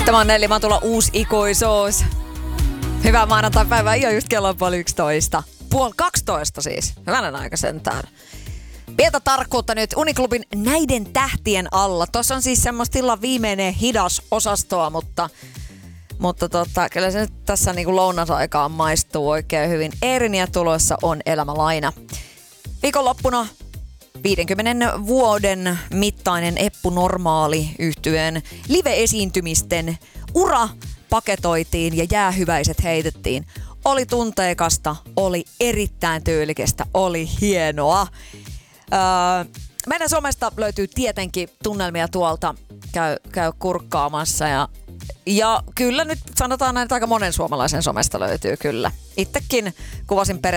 Tämä on Nelli Matula uusi ikuisuus. Hyvää maanantai-päivää, jo just kello on 11. 11:30 siis. Hyvänen aika sentään. Pientä tarkkuutta nyt Uniklubin näiden tähtien alla. Tuossa on siis semmoista illan viimeinen hidas osastoa, mutta kyllä se nyt tässä niinku lounasaikaan maistuu oikein hyvin. Eeriniä tulossa on Elämälaina. Viikonloppuna 50 vuoden mittainen Eppu Normaali -yhtyeen live-esiintymisten ura paketoitiin ja jäähyväiset heitettiin. Oli tunteikasta, oli erittäin tyylikästä, oli hienoa. Meidän somesta löytyy tietenkin tunnelmia tuolta, käy kurkkaamassa ja kyllä nyt sanotaan näin, että aika monen suomalaisen somesta löytyy kyllä. Itsekin kuvasin